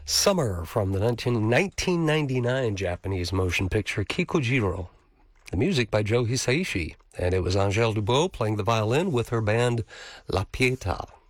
Summer from the 1999 Japanese motion picture Kikujiro. The music by Joe Hisaishi, and it was Angèle Dubos playing the violin with her band La Pietà.